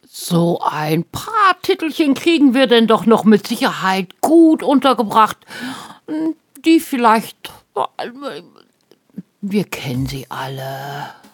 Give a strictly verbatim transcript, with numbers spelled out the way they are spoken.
So ein paar Titelchen kriegen wir denn doch noch mit Sicherheit gut untergebracht, die vielleicht, wir kennen sie alle.